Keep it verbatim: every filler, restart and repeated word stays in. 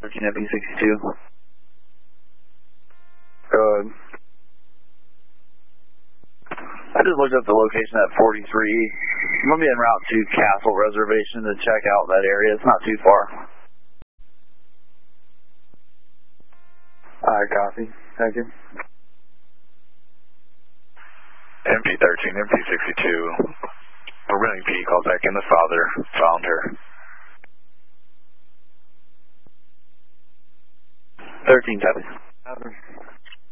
thirteen M P sixty-two. Go ahead. I just looked up the location at forty-three. I'm going to be en route to Castle Reservation to check out that area. It's not too far. Alright, copy. Thank you. M P thirteen, M P sixty-two. We're running P, call back in. The father found her. thirteen, copy. Father.